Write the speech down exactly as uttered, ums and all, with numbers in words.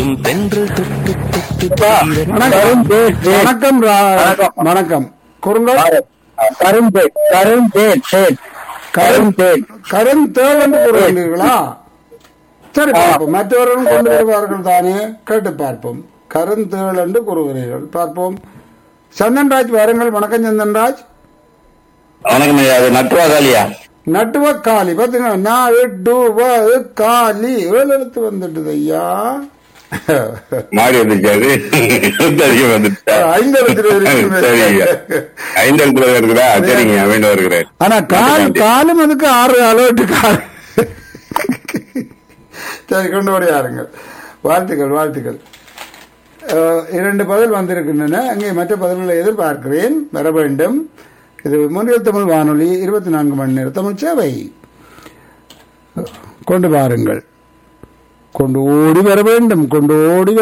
வீசும் தென்றல் தொட்டு தொட்டு வணக்கம் வணக்கம் ரா- வணக்கம் குறுங்கள் கரும்பேட் கரும்பேட் சேட் கரும்பேட் கருந்தேள் என்று கூறுகின்றீர்களா? சரி பார்ப்போம், மற்றவர்களும் கொண்டு வருவார்கள் தானே, கேட்டு பார்ப்போம். கருந்தேள் என்று கூறுகிறீர்கள், பார்ப்போம். சந்தன்ராஜ் வாருங்கள். வணக்கம் சந்தன்ராஜ். வணக்கம் ஐயா, அது நட்டுவா காலியா? நட்டுவ காலி பாத்தீங்கன்னா நான் எட்டு வ- காலி ஏழு எழுத்து வந்துட்டுது ஐயா. மாறி வந்துருக்காது அதிகம் வந்துட்டா. ஐந்து எழுத்துல இருக்கு. சரிங்க, ஐந்து இடத்துல இருக்குதா? சரிங்க, வேண்டும் வருகிறேன். ஆனா கால் காலும் அதுக்கு ஆறு அளவுட்டு கால். சரி, கொண்டு வரையாருங்கள். வாழ்த்துக்கள் வாழ்த்துக்கள். அஹ், இரண்டு பதில் வந்திருக்கின்றன. அங்கே மற்ற பதில்களை எதிர்பார்க்கிறேன், வர வேண்டும். இது முன்னில் தமிழ் வானொலி, இருபத்தி நான்கு மணி நேர தமிழ் சேவை. கொண்டு வாருங்கள், கொண்டு ஓடி வர வேண்டும், கொண்டு ஓடி வர